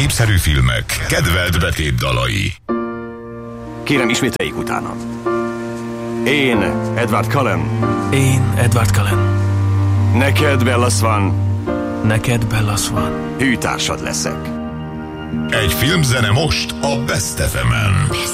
népszerű filmek, kedvelt betétdalai. Kérem, ismételjék utána. Én, Edward Cullen. Én, Edward Cullen. Neked, Bella Swan. Neked, Bella Swan. Hűtársad leszek. Egy filmzene most a Best FM-en.